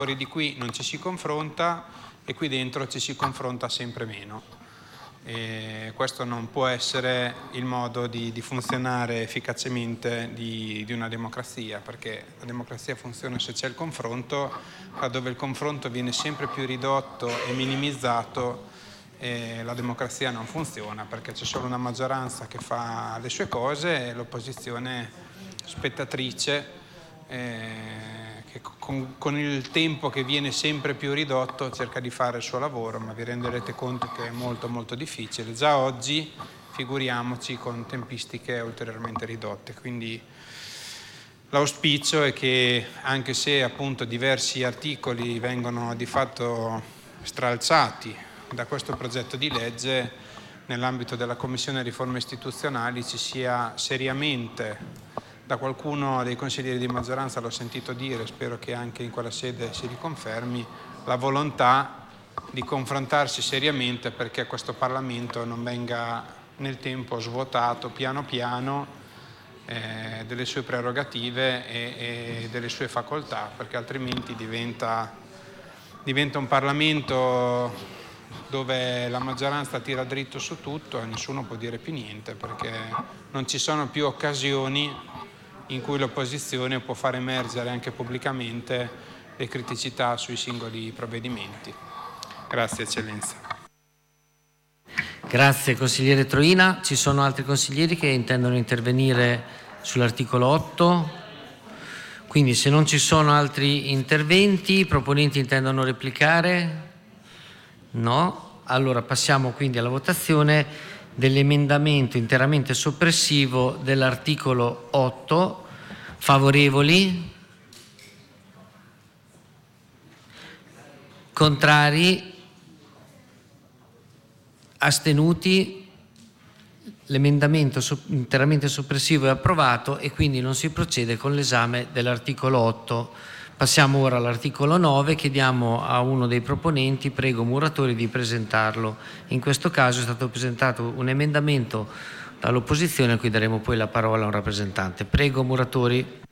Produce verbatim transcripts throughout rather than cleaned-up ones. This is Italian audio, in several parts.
fuori di qui non ci si confronta e qui dentro ci si confronta sempre meno. E questo non può essere il modo di, di funzionare efficacemente di, di una democrazia, perché la democrazia funziona se c'è il confronto, laddove il confronto viene sempre più ridotto e minimizzato, e la democrazia non funziona, perché c'è solo una maggioranza che fa le sue cose e l'opposizione spettatrice, eh, che con, con il tempo che viene sempre più ridotto cerca di fare il suo lavoro, ma vi renderete conto che è molto molto difficile già oggi, figuriamoci con tempistiche ulteriormente ridotte. Quindi l'auspicio è che, anche se appunto diversi articoli vengono di fatto stralciati da questo progetto di legge, nell'ambito della Commissione Riforme Istituzionali ci sia seriamente, da qualcuno dei consiglieri di maggioranza l'ho sentito dire, spero che anche in quella sede si riconfermi, la volontà di confrontarsi seriamente perché questo Parlamento non venga nel tempo svuotato piano piano eh, delle sue prerogative e, e delle sue facoltà, perché altrimenti diventa, diventa un Parlamento dove la maggioranza tira dritto su tutto e nessuno può dire più niente, perché non ci sono più occasioni in cui l'opposizione può far emergere anche pubblicamente le criticità sui singoli provvedimenti. Grazie Eccellenza. Grazie consigliere Troina. Ci sono altri consiglieri che intendono intervenire sull'articolo otto? Quindi se non ci sono altri interventi, i proponenti intendono replicare? No? Allora passiamo quindi alla votazione dell'emendamento interamente soppressivo dell'articolo otto. Favorevoli? Contrari? Astenuti? L'emendamento interamente soppressivo è approvato e quindi non si procede con l'esame dell'articolo otto. Passiamo ora all'articolo nove, chiediamo a uno dei proponenti, prego Muratori, di presentarlo. In questo caso è stato presentato un emendamento dall'opposizione a cui daremo poi la parola a un rappresentante. Prego Muratori.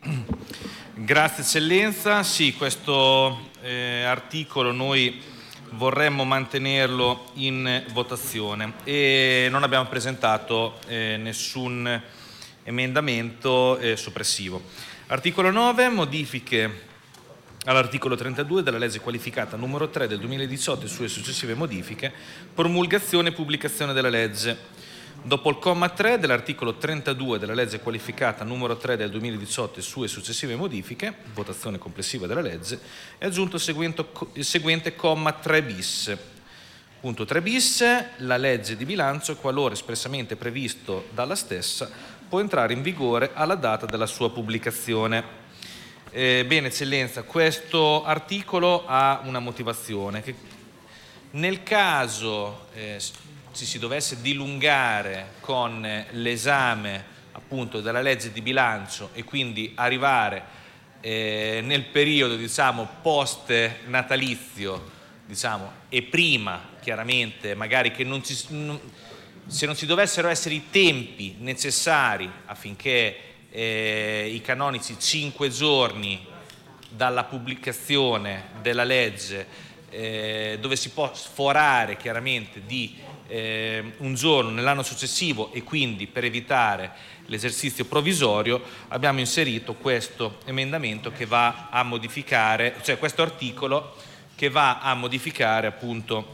Grazie Eccellenza. Sì, questo eh, articolo noi vorremmo mantenerlo in votazione e non abbiamo presentato eh, nessun emendamento eh, soppressivo. Articolo nove, modifiche all'articolo trentadue della legge qualificata numero tre del duemiladiciotto e sue successive modifiche, promulgazione e pubblicazione della legge. Dopo il comma tre dell'articolo trentadue della legge qualificata numero tre del duemiladiciotto e sue successive modifiche, votazione complessiva della legge, è aggiunto il seguente, il seguente comma tre bis. Punto tre bis, la legge di bilancio, qualora espressamente previsto dalla stessa, può entrare in vigore alla data della sua pubblicazione. Eh, bene, Eccellenza, questo articolo ha una motivazione che nel caso eh, ci si dovesse dilungare con l'esame appunto della legge di bilancio e quindi arrivare eh, nel periodo diciamo post natalizio diciamo e prima chiaramente magari che non ci non, se non ci dovessero essere i tempi necessari affinché eh, i canonici cinque giorni dalla pubblicazione della legge eh, dove si può sforare chiaramente di eh, un giorno nell'anno successivo e quindi per evitare l'esercizio provvisorio abbiamo inserito questo emendamento che va a modificare, cioè questo articolo che va a modificare appunto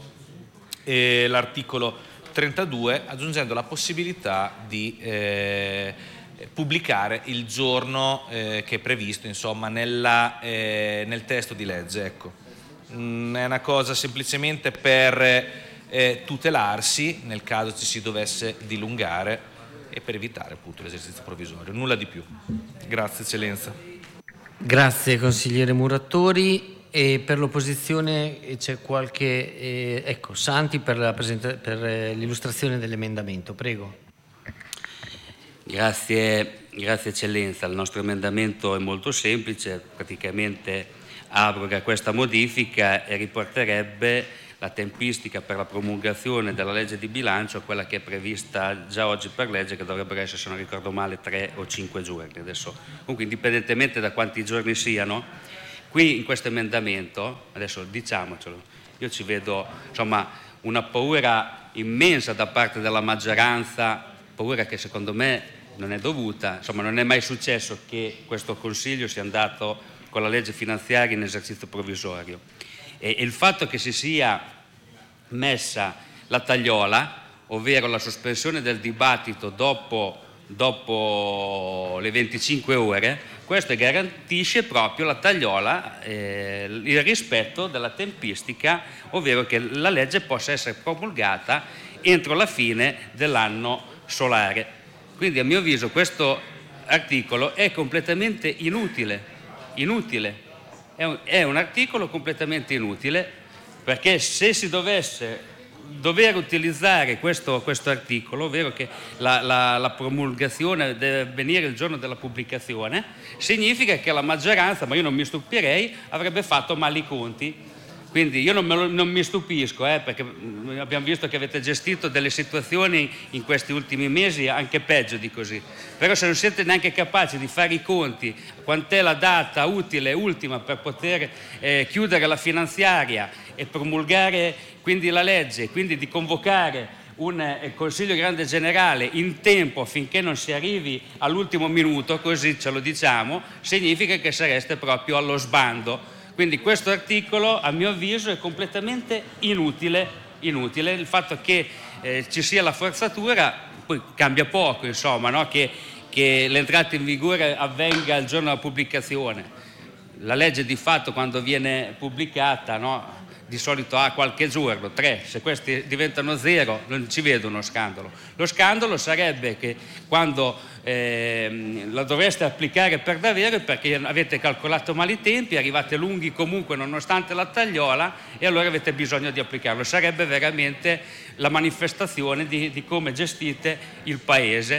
eh, l'articolo trentadue aggiungendo la possibilità di eh, pubblicare il giorno eh, che è previsto insomma nella, eh, nel testo di legge. Ecco. Mm, è una cosa semplicemente per eh, tutelarsi nel caso ci si dovesse dilungare e per evitare appunto l'esercizio provvisorio, nulla di più. Grazie Eccellenza. Grazie consigliere Muratori. E per l'opposizione c'è qualche eh, ecco Santi per, la per eh, l'illustrazione dell'emendamento, prego. Grazie, grazie Eccellenza. Il nostro emendamento è molto semplice, praticamente abroga questa modifica e riporterebbe la tempistica per la promulgazione della legge di bilancio a quella che è prevista già oggi per legge, che dovrebbero essere, se non ricordo male, tre o cinque giorni. Adesso, comunque, indipendentemente da quanti giorni siano, Qui in questo emendamento, adesso diciamocelo, io ci vedo insomma una paura immensa da parte della maggioranza, paura che secondo me non è dovuta, insomma non è mai successo che questo Consiglio sia andato con la legge finanziaria in esercizio provvisorio. E, e il fatto che si sia messa la tagliola, ovvero la sospensione del dibattito dopo, dopo le venticinque ore, questo garantisce proprio la tagliola, eh, il rispetto della tempistica, ovvero che la legge possa essere promulgata entro la fine dell'anno solare. Quindi a mio avviso questo articolo è completamente inutile, inutile, è un, è un articolo completamente inutile, perché se si dovesse dover utilizzare questo, questo articolo, ovvero che la, la, la promulgazione deve avvenire il giorno della pubblicazione, significa che la maggioranza, ma io non mi stupirei, avrebbe fatto male i conti. Quindi io non, me lo, non mi stupisco, eh, perché abbiamo visto che avete gestito delle situazioni in questi ultimi mesi anche peggio di così. Però se non siete neanche capaci di fare i conti, quant'è la data utile ultima per poter eh, chiudere la finanziaria e promulgare quindi la legge, quindi di convocare un eh, Consiglio Grande Generale in tempo affinché non si arrivi all'ultimo minuto, così ce lo diciamo, significa che sareste proprio allo sbando. Quindi questo articolo, a mio avviso, è completamente inutile, inutile. Il fatto che eh, ci sia la forzatura, poi cambia poco, insomma, no? che, che l'entrata in vigore avvenga il giorno della pubblicazione. La legge di fatto quando viene pubblicata, no? Di solito ha qualche giorno, tre, se questi diventano zero non ci vedo uno scandalo. Lo scandalo sarebbe che quando eh, la dovreste applicare per davvero perché avete calcolato male i tempi, arrivate lunghi comunque nonostante la tagliola e allora avete bisogno di applicarlo. Sarebbe veramente la manifestazione di, di come gestite il Paese.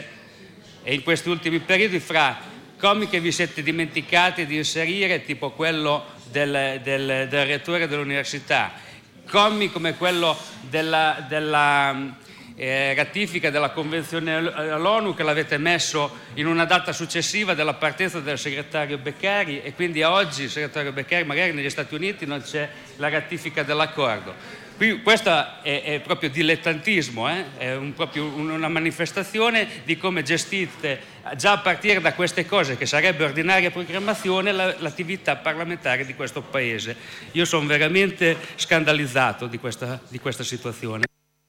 E in questi ultimi periodi, fra commi che vi siete dimenticati di inserire, tipo quello del, del, del rettore dell'università, commi come quello della, della eh, ratifica della convenzione all'ONU che l'avete messo in una data successiva della partenza del segretario Beccari e quindi a oggi il segretario Beccari magari negli Stati Uniti non c'è la ratifica dell'accordo. Qui, questo è, è proprio dilettantismo, eh? È un, proprio una manifestazione di come gestite già a partire da queste cose che sarebbe ordinaria programmazione la, l'attività parlamentare di questo Paese. Io sono veramente scandalizzato di questa, di questa situazione.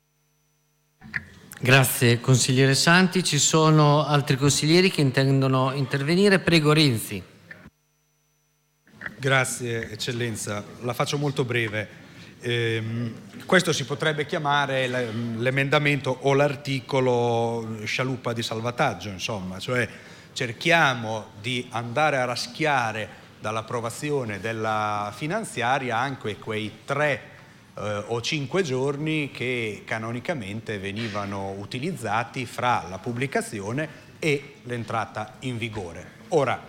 Grazie consigliere Santi. Ci sono altri consiglieri che intendono intervenire? Prego Renzi. Grazie eccellenza, la faccio molto breve. Eh, questo si potrebbe chiamare l'emendamento o l'articolo scialuppa di salvataggio, insomma, cioè cerchiamo di andare a raschiare dall'approvazione della finanziaria anche quei tre eh, o cinque giorni che canonicamente venivano utilizzati fra la pubblicazione e l'entrata in vigore. Ora,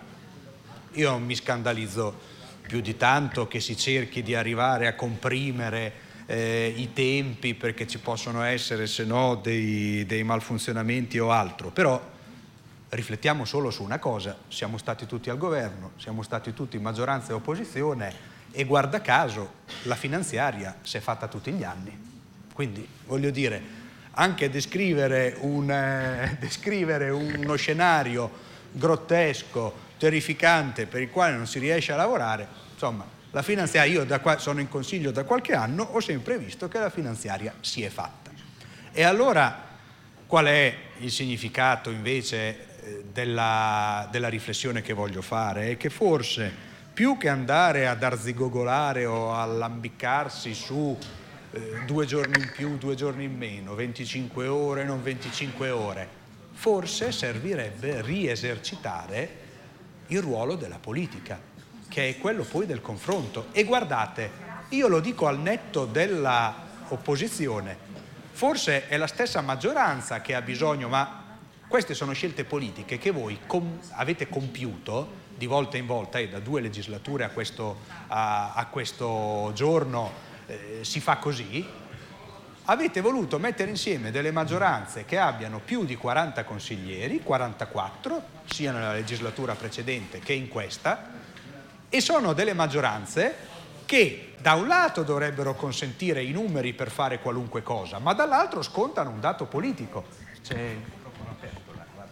io non mi scandalizzo più di tanto che si cerchi di arrivare a comprimere eh, i tempi perché ci possono essere se no dei, dei malfunzionamenti o altro, però riflettiamo solo su una cosa: siamo stati tutti al governo, siamo stati tutti in maggioranza e opposizione e guarda caso la finanziaria si è fatta tutti gli anni, quindi voglio dire anche descrivere, un, eh, descrivere uno scenario grottesco, terrificante, per il quale non si riesce a lavorare, insomma, la finanziaria, io da qua, sono in consiglio da qualche anno, ho sempre visto che la finanziaria si è fatta. E allora qual è il significato invece della, della riflessione che voglio fare? È che forse più che andare ad arzigogolare o a lambicarsi su eh, due giorni in più, due giorni in meno, venticinque ore, non venticinque ore, forse servirebbe riesercitare il ruolo della politica, che è quello poi del confronto. E guardate, io lo dico al netto della opposizione, forse è la stessa maggioranza che ha bisogno, ma queste sono scelte politiche che voi com- avete compiuto di volta in volta e da due legislature a questo, a, a questo giorno eh, si fa così. Avete voluto mettere insieme delle maggioranze che abbiano più di quaranta consiglieri, quarantaquattro, sia nella legislatura precedente che in questa, E sono delle maggioranze che da un lato dovrebbero consentire i numeri per fare qualunque cosa, ma dall'altro scontano un dato politico. C'è il microfono aperto là, guarda.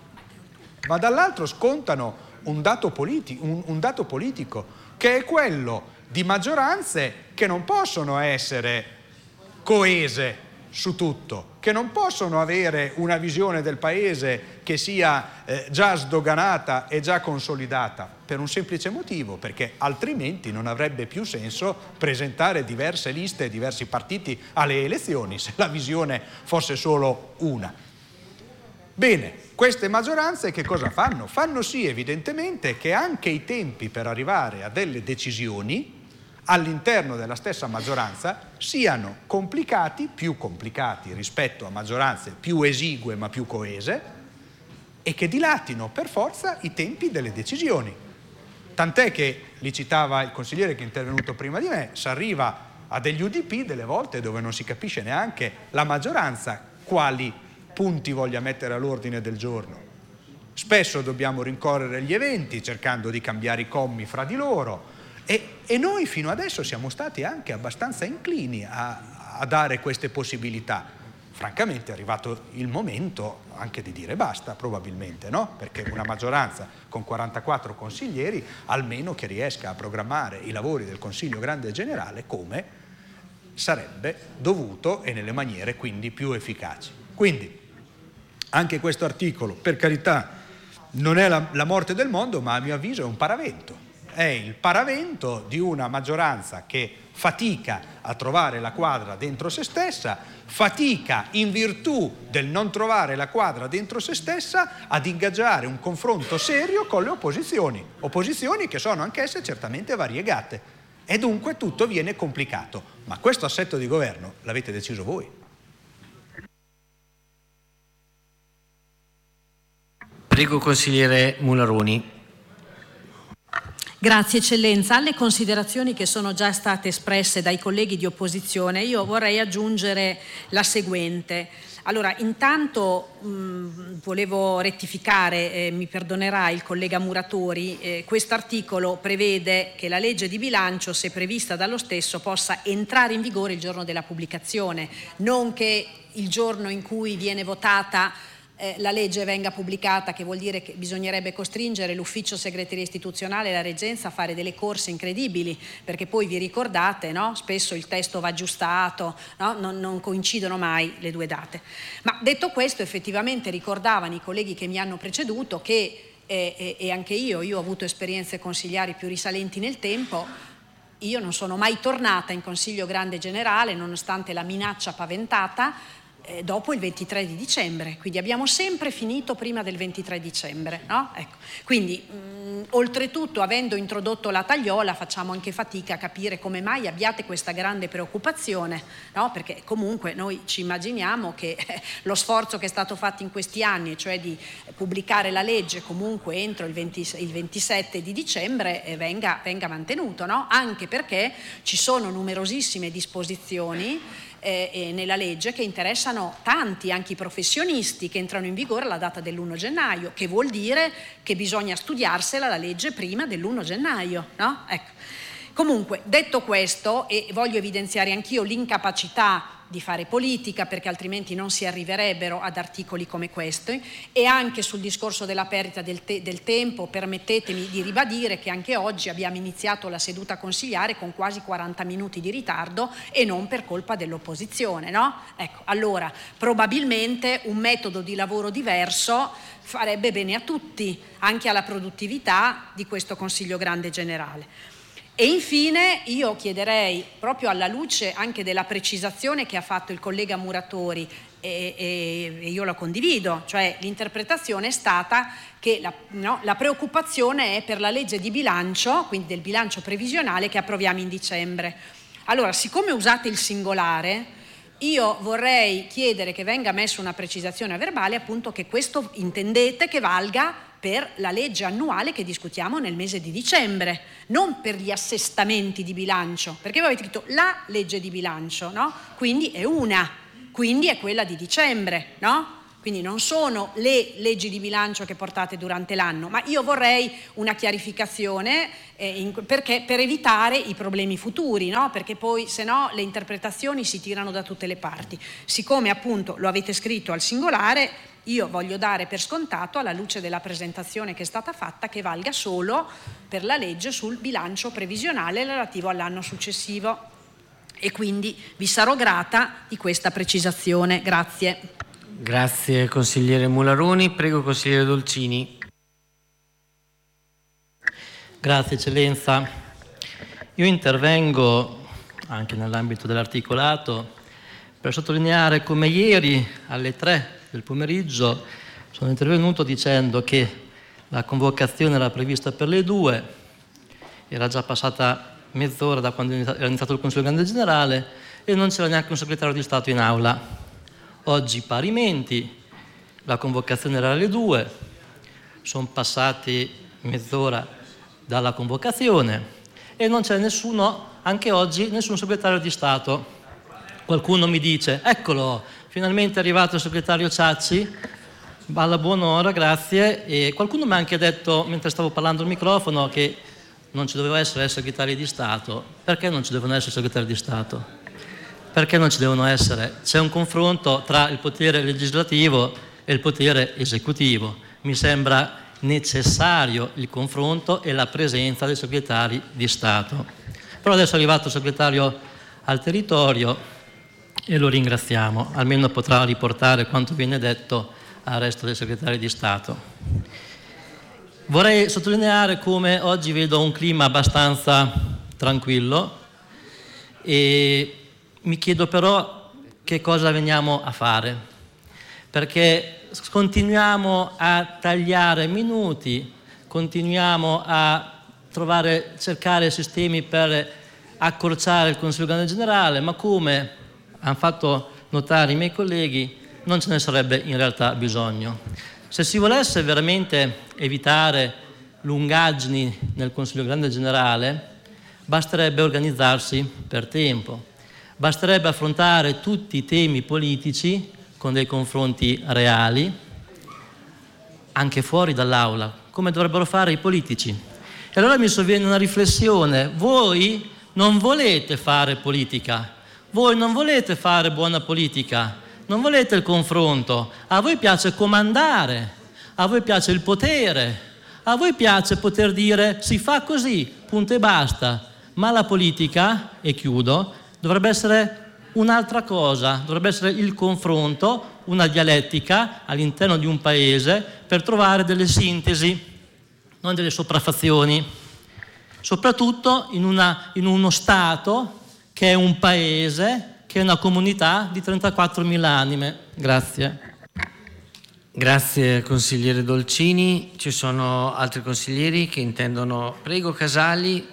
Ma dall'altro scontano un dato, politi- un, un dato politico, che è quello di maggioranze che non possono essere coese su tutto, che non possono avere una visione del paese che sia eh, già sdoganata e già consolidata, per un semplice motivo, perché altrimenti non avrebbe più senso presentare diverse liste e diversi partiti alle elezioni se la visione fosse solo una. Bene, queste maggioranze che cosa fanno? Fanno sì evidentemente che anche i tempi per arrivare a delle decisioni all'interno della stessa maggioranza siano complicati, più complicati rispetto a maggioranze più esigue ma più coese, e che dilatino per forza i tempi delle decisioni. Tant'è che, li citava il consigliere che è intervenuto prima di me, si arriva a degli U D P delle volte dove non si capisce neanche la maggioranza quali punti voglia mettere all'ordine del giorno. Spesso dobbiamo rincorrere gli eventi cercando di cambiare i commi fra di loro, e, e noi fino adesso siamo stati anche abbastanza inclini a, a dare queste possibilità. Francamente è arrivato il momento anche di dire basta, probabilmente, no? Perché una maggioranza con quarantaquattro consiglieri almeno che riesca a programmare i lavori del Consiglio Grande Generale come sarebbe dovuto e nelle maniere quindi più efficaci. Quindi anche questo articolo, per carità, non è la, la morte del mondo, ma a mio avviso è un paravento. È il paravento di una maggioranza che fatica a trovare la quadra dentro se stessa, fatica in virtù del non trovare la quadra dentro se stessa ad ingaggiare un confronto serio con le opposizioni, opposizioni che sono anch'esse certamente variegate, e dunque tutto viene complicato. Ma questo assetto di governo l'avete deciso voi. Prego, consigliere Mularoni. Grazie Eccellenza. Alle considerazioni che sono già state espresse dai colleghi di opposizione io vorrei aggiungere la seguente. Allora, intanto mh, volevo rettificare, eh, mi perdonerà il collega Muratori, eh, quest'articolo prevede che la legge di bilancio, se prevista dallo stesso, possa entrare in vigore il giorno della pubblicazione, non che il giorno in cui viene votata Eh, la legge venga pubblicata, che vuol dire che bisognerebbe costringere l'ufficio segreteria istituzionale e la reggenza a fare delle corse incredibili, perché poi vi ricordate, no? Spesso il testo va aggiustato, no? non, non coincidono mai le due date. Ma detto questo, effettivamente ricordavano i colleghi che mi hanno preceduto che, eh, eh, e anche io, io ho avuto esperienze consigliari più risalenti nel tempo, io non sono mai tornata in Consiglio Grande Generale nonostante la minaccia paventata dopo il ventitré di dicembre, quindi abbiamo sempre finito prima del ventitré dicembre, no? Ecco. Quindi mh, oltretutto, avendo introdotto la tagliola, facciamo anche fatica a capire come mai abbiate questa grande preoccupazione, no? Perché comunque noi ci immaginiamo che eh, lo sforzo che è stato fatto in questi anni, cioè di pubblicare la legge comunque entro il, venti, il ventisette di dicembre, eh, venga, venga mantenuto, no? Anche perché ci sono numerosissime disposizioni Eh, eh, nella legge che interessano tanti, anche i professionisti, che entrano in vigore alla data dell'primo gennaio, che vuol dire che bisogna studiarsela la legge prima dell'primo gennaio, no? Ecco. Comunque, detto questo, e voglio evidenziare anch'io l'incapacità di fare politica, perché altrimenti non si arriverebbero ad articoli come questi, e anche sul discorso della perdita del, te- del tempo, permettetemi di ribadire che anche oggi abbiamo iniziato la seduta consigliare con quasi quaranta minuti di ritardo, e non per colpa dell'opposizione, no? Ecco, allora probabilmente un metodo di lavoro diverso farebbe bene a tutti, anche alla produttività di questo Consiglio Grande Generale. E infine io chiederei, proprio alla luce anche della precisazione che ha fatto il collega Muratori, e, e, e io la condivido, cioè l'interpretazione è stata che la, no, la preoccupazione è per la legge di bilancio, quindi del bilancio previsionale che approviamo in dicembre. Allora, siccome usate il singolare, io vorrei chiedere che venga messa una precisazione a verbale, appunto, che questo intendete che valga per la legge annuale che discutiamo nel mese di dicembre, non per gli assestamenti di bilancio, perché voi avete scritto la legge di bilancio, no? Quindi è una, quindi è quella di dicembre, no? Quindi non sono le leggi di bilancio che portate durante l'anno, ma io vorrei una chiarificazione eh, in, perché, per evitare i problemi futuri, no? Perché poi se no le interpretazioni si tirano da tutte le parti. Siccome appunto lo avete scritto al singolare, io voglio dare per scontato, alla luce della presentazione che è stata fatta, che valga solo per la legge sul bilancio previsionale relativo all'anno successivo. E quindi vi sarò grata di questa precisazione. Grazie. Grazie consigliere Mularoni. Prego consigliere Dolcini. Grazie eccellenza. Io intervengo anche nell'ambito dell'articolato per sottolineare come ieri alle tre del pomeriggio sono intervenuto dicendo che la convocazione era prevista per le due, era già passata mezz'ora da quando era iniziato il Consiglio Grande Generale e non c'era neanche un segretario di Stato in aula. Oggi parimenti, la convocazione era alle due, sono passati mezz'ora dalla convocazione e non c'è nessuno, anche oggi, nessun segretario di Stato. Qualcuno mi dice, eccolo, finalmente è arrivato il segretario Ciacci, alla buon'ora, grazie. E qualcuno mi ha anche detto, mentre stavo parlando al microfono, che non ci doveva essere segretari di Stato. Perché non ci devono essere segretari di Stato? Perché non ci devono essere? C'è un confronto tra il potere legislativo e il potere esecutivo. Mi sembra necessario il confronto e la presenza dei segretari di Stato. Però adesso è arrivato il segretario al territorio e lo ringraziamo, almeno potrà riportare quanto viene detto al resto dei segretari di Stato. Vorrei sottolineare come oggi vedo un clima abbastanza tranquillo e mi chiedo però che cosa veniamo a fare, perché continuiamo a tagliare minuti, continuiamo a trovare, cercare sistemi per accorciare il Consiglio Grande Generale, ma come hanno fatto notare i miei colleghi non ce ne sarebbe in realtà bisogno. Se si volesse veramente evitare lungaggini nel Consiglio Grande Generale, basterebbe organizzarsi per tempo. Basterebbe affrontare tutti i temi politici con dei confronti reali, anche fuori dall'aula, come dovrebbero fare i politici. E allora mi sovviene una riflessione: voi non volete fare politica, voi non volete fare buona politica, non volete il confronto, a voi piace comandare, a voi piace il potere, a voi piace poter dire si fa così, punto e basta, ma la politica, e chiudo, dovrebbe essere un'altra cosa, dovrebbe essere il confronto, una dialettica all'interno di un paese per trovare delle sintesi, non delle sopraffazioni, soprattutto in, una, in uno Stato che è un paese, che è una comunità di trentaquattromila anime. Grazie. Grazie consigliere Dolcini. Ci sono altri consiglieri che intendono. Prego Casali.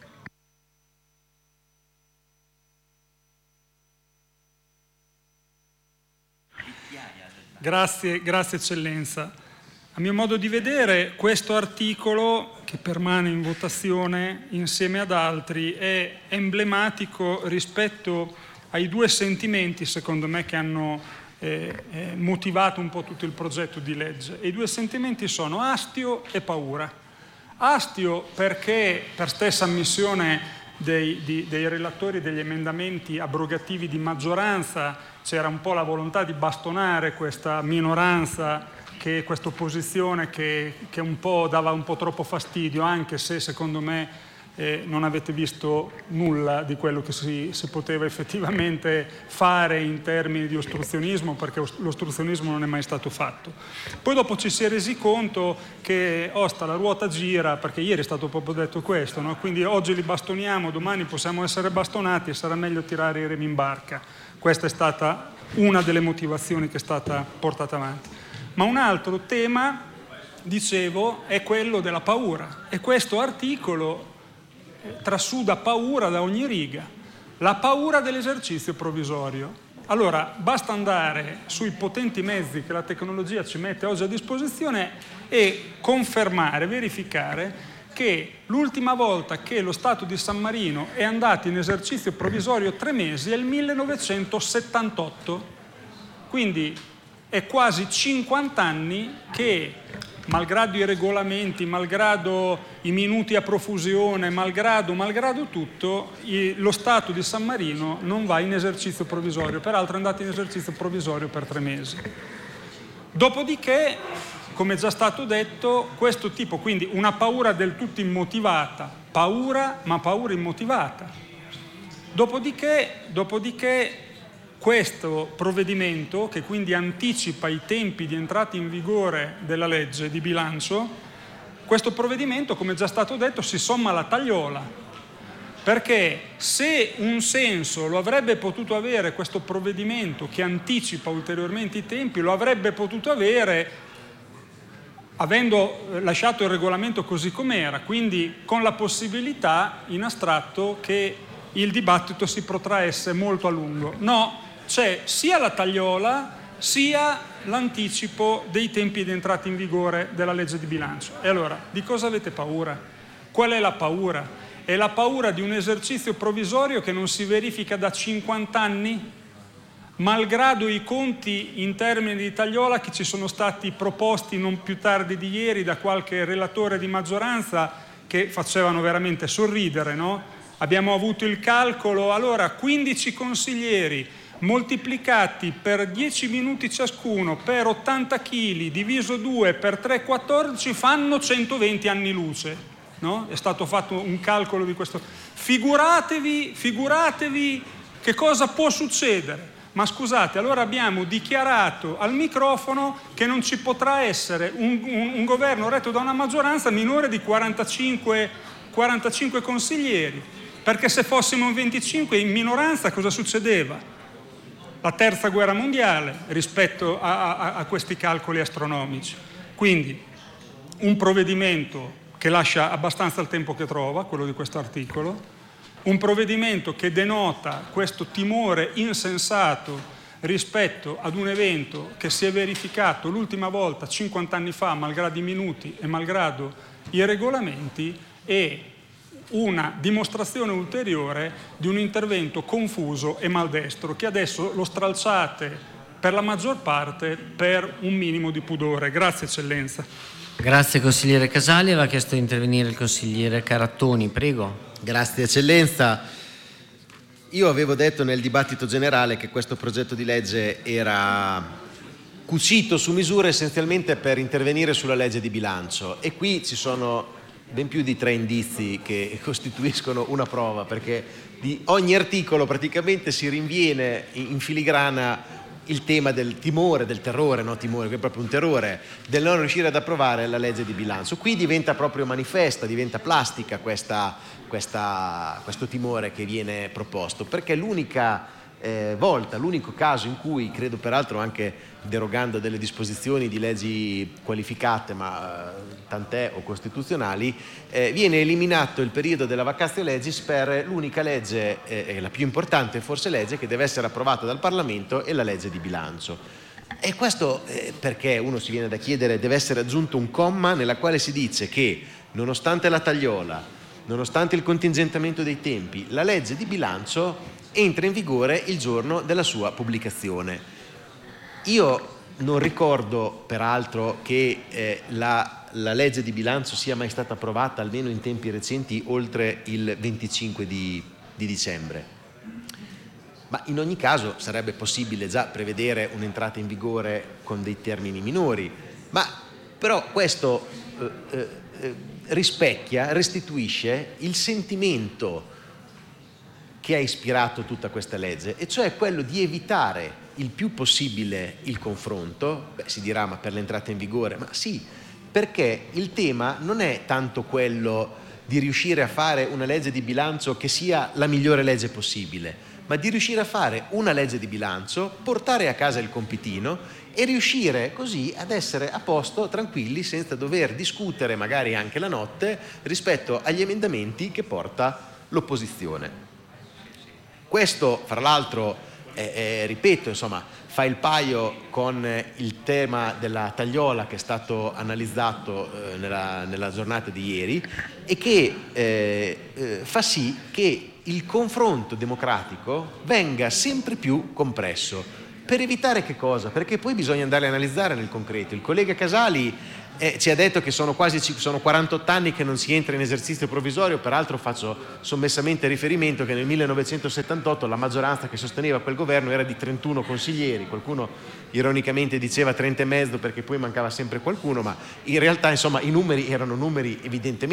Grazie, grazie eccellenza. A mio modo di vedere questo articolo che permane in votazione insieme ad altri è emblematico rispetto ai due sentimenti secondo me che hanno eh, eh, motivato un po' tutto il progetto di legge. E i due sentimenti sono astio e paura. Astio perché per stessa ammissione Dei, di, dei relatori degli emendamenti abrogativi di maggioranza c'era un po' la volontà di bastonare questa minoranza, che questa opposizione che, che un po' dava un po' troppo fastidio, anche se secondo me eh, non avete visto nulla di quello che si, si poteva effettivamente fare in termini di ostruzionismo, perché l'ostruzionismo non è mai stato fatto. Poi dopo ci si è resi conto che osta, la ruota gira, perché ieri è stato proprio detto questo, no? Quindi oggi li bastoniamo, domani possiamo essere bastonati e sarà meglio tirare i remi in barca. Questa è stata una delle motivazioni che è stata portata avanti. Ma un altro tema, dicevo, è quello della paura, e questo articolo trasuda paura da ogni riga, la paura dell'esercizio provvisorio. Allora, basta andare sui potenti mezzi che la tecnologia ci mette oggi a disposizione e confermare, verificare che l'ultima volta che lo Stato di San Marino è andato in esercizio provvisorio tre mesi è il millenovecentosettantotto. Quindi è quasi cinquanta anni che, malgrado i regolamenti, malgrado i minuti a profusione, malgrado, malgrado tutto, lo Stato di San Marino non va in esercizio provvisorio, peraltro è andato in esercizio provvisorio per tre mesi. Dopodiché, come è già stato detto, questo tipo, quindi una paura del tutto immotivata, paura, ma paura immotivata. Dopodiché, dopodiché questo provvedimento, che quindi anticipa i tempi di entrata in vigore della legge di bilancio, questo provvedimento, come è già stato detto, si somma alla tagliola, perché se un senso lo avrebbe potuto avere questo provvedimento che anticipa ulteriormente i tempi, lo avrebbe potuto avere avendo lasciato il regolamento così com'era, quindi con la possibilità in astratto che il dibattito si protraesse molto a lungo. No, c'è sia la tagliola sia l'anticipo dei tempi di entrata in vigore della legge di bilancio. E allora, di cosa avete paura? Qual è la paura? È la paura di un esercizio provvisorio che non si verifica da cinquanta anni, malgrado i conti in termini di tagliola che ci sono stati proposti non più tardi di ieri da qualche relatore di maggioranza, che facevano veramente sorridere, no? Abbiamo avuto il calcolo, allora quindici consiglieri moltiplicati per dieci minuti ciascuno per ottanta chili diviso due per tre, quattordici fanno centoventi anni luce, no? È stato fatto un calcolo di questo. Figuratevi, figuratevi che cosa può succedere. Ma scusate, allora abbiamo dichiarato al microfono che non ci potrà essere un, un, un governo retto da una maggioranza minore di quarantacinque, quarantacinque consiglieri, perché se fossimo in venticinque in minoranza cosa succedeva? La terza guerra mondiale rispetto a, a, a questi calcoli astronomici. Quindi un provvedimento che lascia abbastanza il tempo che trova, quello di questo articolo, un provvedimento che denota questo timore insensato rispetto ad un evento che si è verificato l'ultima volta cinquanta anni fa, malgrado i minuti e malgrado i regolamenti, e una dimostrazione ulteriore di un intervento confuso e maldestro che adesso lo stralciate per la maggior parte per un minimo di pudore. Grazie Eccellenza. Grazie consigliere Casali. Aveva chiesto di intervenire il consigliere Carattoni, prego. Grazie Eccellenza. Io avevo detto nel dibattito generale che questo progetto di legge era cucito su misura essenzialmente per intervenire sulla legge di bilancio, e qui ci sono ben più di tre indizi che costituiscono una prova, perché di ogni articolo praticamente si rinviene in filigrana il tema del timore, del terrore, no timore, che è proprio un terrore, del non riuscire ad approvare la legge di bilancio. Qui diventa proprio manifesta, diventa plastica questa, questa, questo timore che viene proposto, perché l'unica eh, volta, l'unico caso in cui, credo peraltro anche derogando delle disposizioni di leggi qualificate, ma eh, tant'è, o costituzionali, eh, viene eliminato il periodo della vacatio legis per l'unica legge, eh, la più importante forse legge, che deve essere approvata dal Parlamento, e la legge di bilancio. E questo eh, perché uno si viene da chiedere, deve essere aggiunto un comma nella quale si dice che, nonostante la tagliola, nonostante il contingentamento dei tempi, la legge di bilancio entra in vigore il giorno della sua pubblicazione. Io non ricordo peraltro che eh, la, la legge di bilancio sia mai stata approvata, almeno in tempi recenti, oltre il venticinque di, di dicembre. Ma in ogni caso sarebbe possibile già prevedere un'entrata in vigore con dei termini minori. Ma però questo eh, eh, rispecchia, restituisce il sentimento che ha ispirato tutta questa legge, e cioè quello di evitare il più possibile il confronto. Beh, si dirà, ma per l'entrata in vigore? Ma sì, perché il tema non è tanto quello di riuscire a fare una legge di bilancio che sia la migliore legge possibile, ma di riuscire a fare una legge di bilancio, portare a casa il compitino e riuscire così ad essere a posto, tranquilli, senza dover discutere magari anche la notte rispetto agli emendamenti che porta l'opposizione. Questo, fra l'altro, eh, eh, ripeto, insomma, fa il paio con il tema della tagliola che è stato analizzato eh, nella, nella giornata di ieri, e che eh, eh, fa sì che il confronto democratico venga sempre più compresso. Per evitare che cosa? Perché poi bisogna andare a analizzare nel concreto. Il collega Casali eh, ci ha detto che sono quasi sono quarantotto anni che non si entra in esercizio provvisorio, peraltro faccio sommessamente riferimento che nel millenovecentosettantotto la maggioranza che sosteneva quel governo era di trentuno consiglieri, qualcuno ironicamente diceva trenta e mezzo perché poi mancava sempre qualcuno, ma in realtà insomma i numeri erano numeri evidentemente